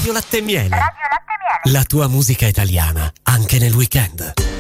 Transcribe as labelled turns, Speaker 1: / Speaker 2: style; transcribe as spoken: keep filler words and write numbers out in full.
Speaker 1: Radio Latte e Miele.
Speaker 2: Radio Latte e Miele.
Speaker 1: La tua musica italiana, anche nel weekend.